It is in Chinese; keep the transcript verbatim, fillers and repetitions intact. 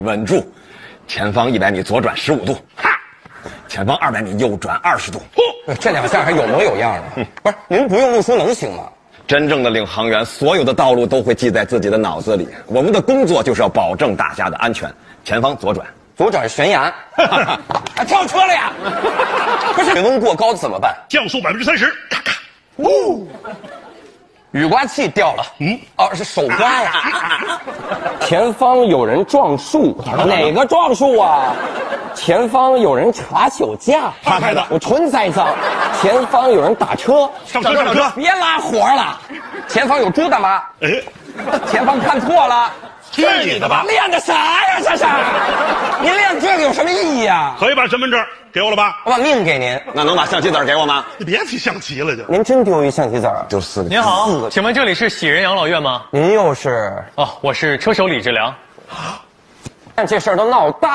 稳住，前方一百米左转十五度，哈，前方二百米右转二十度。 哦，这两下还有模有样的。嗯、不是，您不用录书能行吗？ 真正的领航员，所有的道路都会记在自己的脑子里。我们的工作就是要保证大家的安全。前方左转， 左转悬崖，啊，跳车了呀！不是，水温过高怎么办？ 降速百分之三十，咔咔。 呜，雨刮器掉了。嗯，哦，是手刮呀。前方有人撞树，哪个撞树啊？前方有人查酒驾， 他开的， 我纯栽赃。前方有人打车， 上车上车， 别拉活了。前方有猪大妈， 哎， 前方看错了。 去你的吧！ 练的啥呀？这是？您练这个有什么意义啊？ 可以把身份证给我了吧？ 我把命给您。 那能把象棋子给我吗？ 你别提象棋了，就。 您真丢一象棋子儿？ 就四个。 您好，请问这里是喜人养老院吗？ 您又是？ 哦，我是车手李志良。 但这事儿都闹大。